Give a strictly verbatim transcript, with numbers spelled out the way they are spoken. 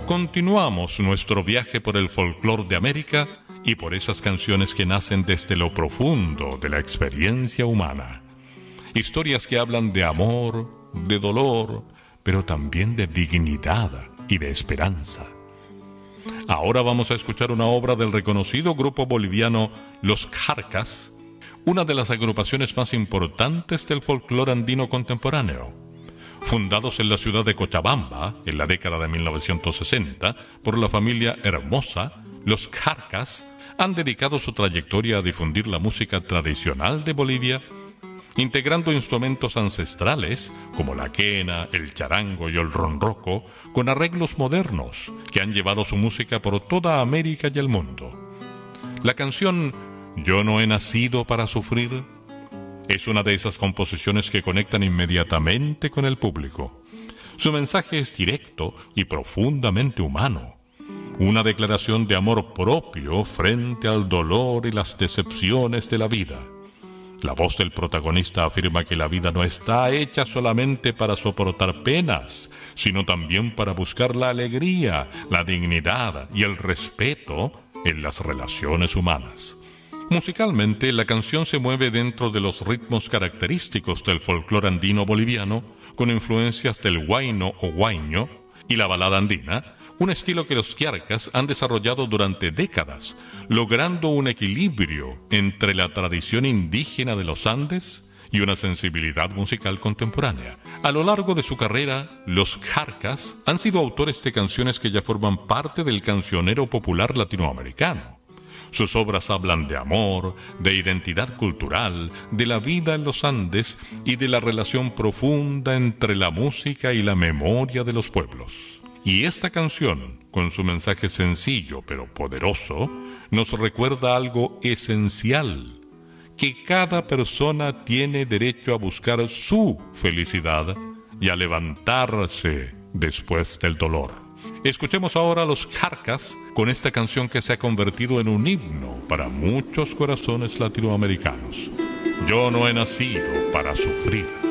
Continuamos nuestro viaje por el folclore de América y por esas canciones que nacen desde lo profundo de la experiencia humana. Historias que hablan de amor, de dolor, pero también de dignidad y de esperanza. Ahora vamos a escuchar una obra del reconocido grupo boliviano Los Jarcas, una de las agrupaciones más importantes del folclore andino contemporáneo. Fundados en la ciudad de Cochabamba en la década de mil novecientos sesenta por la familia Hermosa, los Jarcas han dedicado su trayectoria a difundir la música tradicional de Bolivia, integrando instrumentos ancestrales como la quena, el charango y el ronroco con arreglos modernos que han llevado su música por toda América y el mundo. La canción Yo no he nacido para sufrir es una de esas composiciones que conectan inmediatamente con el público. Su mensaje es directo y profundamente humano. Una declaración de amor propio frente al dolor y las decepciones de la vida. La voz del protagonista afirma que la vida no está hecha solamente para soportar penas, sino también para buscar la alegría, la dignidad y el respeto en las relaciones humanas. Musicalmente, la canción se mueve dentro de los ritmos característicos del folclore andino boliviano, con influencias del huayno o huayño y la balada andina, un estilo que los Jarcas han desarrollado durante décadas, logrando un equilibrio entre la tradición indígena de los Andes y una sensibilidad musical contemporánea. A lo largo de su carrera, los Jarcas han sido autores de canciones que ya forman parte del cancionero popular latinoamericano. Sus obras hablan de amor, de identidad cultural, de la vida en los Andes y de la relación profunda entre la música y la memoria de los pueblos. Y esta canción, con su mensaje sencillo pero poderoso, nos recuerda algo esencial, que cada persona tiene derecho a buscar su felicidad y a levantarse después del dolor. Escuchemos ahora a los Jarcas con esta canción que se ha convertido en un himno para muchos corazones latinoamericanos. Yo no he nacido para sufrir.